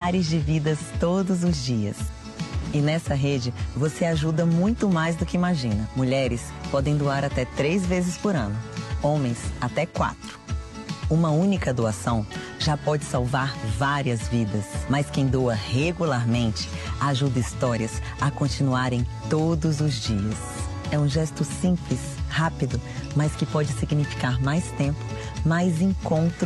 milhares de vidas todos os dias. E nessa rede, você ajuda muito mais do que imagina. Mulheres podem doar até 3 vezes por ano, homens até 4. Uma única doação já pode salvar várias vidas, mas quem doa regularmente ajuda histórias a continuarem todos os dias. É um gesto simples, rápido, mas que pode significar mais tempo, mais encontro